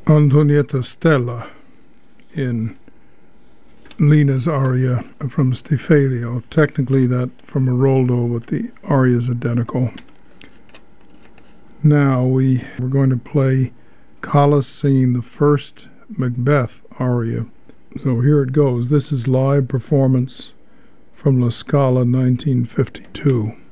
Antonietta Stella in Lena's aria from Stifalio. Technically that from Aroldo, but the aria is identical. Now we're going to play Callas singing the first Macbeth aria. So here it goes. This is live performance from La Scala 1952.